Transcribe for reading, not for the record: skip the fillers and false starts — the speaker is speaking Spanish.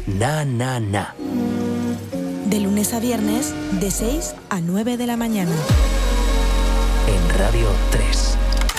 Na Na Na. De lunes a viernes, de 6 a 9 de la mañana. En Radio 3.